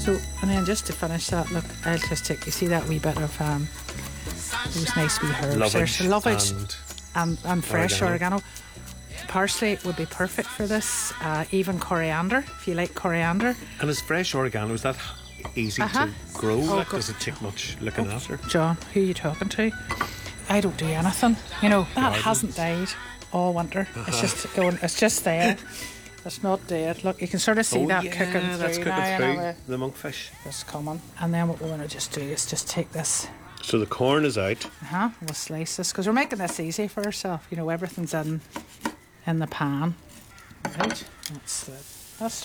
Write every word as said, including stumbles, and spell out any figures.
So, and then just to finish that, look, I'll just take, you see that wee bit of um, those nice wee herbs there. Lovage So lovage and, and, and fresh oregano. oregano. Parsley would be perfect for this. Uh, even coriander, if you like coriander. And is fresh oregano, is that easy Uh-huh. to grow? Oh, like, go- does it take much looking Oh, after? John, who are you talking to? I don't do anything. You know, that Garden. hasn't died all winter. It's just going, it's just there. It's not dead. Look, you can sort of see oh, that yeah, cooking through that's cooking now. through Anyway. the monkfish. It's coming. And then what we want to just do is just take this, So the corn is out. uh-huh, we'll slice this, because we're making this easy for ourselves. You know, everything's in in the pan. Right, that's the, that's